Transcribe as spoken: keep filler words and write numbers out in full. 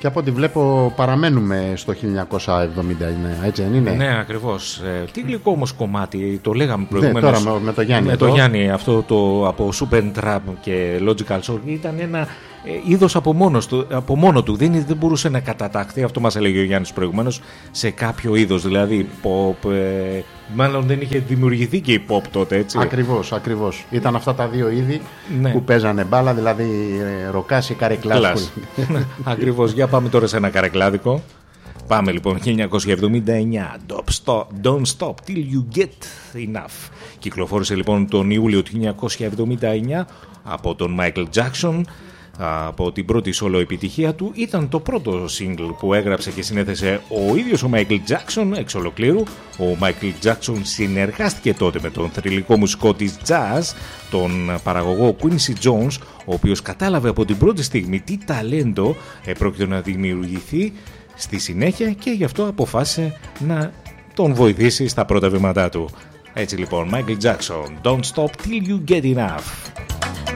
Και από ό,τι βλέπω παραμένουμε στο χίλια εννιακόσια εβδομήντα εννέα, έτσι δεν είναι? Ναι, ακριβώς. Ε, τι γλυκό όμως κομμάτι, το λέγαμε προηγουμένως. Ναι, τώρα με, με το Γιάννη. Με το Γιάννη, αυτό το από Super Trap και Logical Soul ήταν ένα ε, είδος από, μόνος του, από μόνο του. Δεν, δεν μπορούσε να καταταχθεί, αυτό μας έλεγε ο Γιάννης προηγουμένως, σε κάποιο είδος. Δηλαδή, pop, ε, μάλλον δεν είχε δημιουργηθεί και η pop τότε, έτσι. Ακριβώς, ακριβώς. Ήταν αυτά τα δύο είδη, ναι, που παίζανε μπάλα, δηλαδή ε, ροκάς ή καρεκλάδικο. Ακριβώς. Για πάμε τώρα σε ένα καρεκλάδικο. Πάμε λοιπόν χίλια εννιακόσια εβδομήντα εννέα, Don't Stop, Don't Stop Till You Get Enough. Κυκλοφόρησε λοιπόν τον Ιούλιο του χίλια εννιακόσια εβδομήντα εννέα από τον Michael Jackson. Από την πρώτη solo επιτυχία του, ήταν το πρώτο single που έγραψε και συνέθεσε ο ίδιος ο Michael Jackson εξ ολοκλήρου. Ο Michael Jackson συνεργάστηκε τότε με τον θρυλικό μουσικό της jazz, τον παραγωγό Quincy Jones, ο οποίος κατάλαβε από την πρώτη στιγμή τι ταλέντο πρόκειται να δημιουργηθεί στη συνέχεια και γι' αυτό αποφάσισε να τον βοηθήσει στα πρώτα βήματά του. Έτσι λοιπόν, Michael Jackson, Don't Stop Till You Get Enough.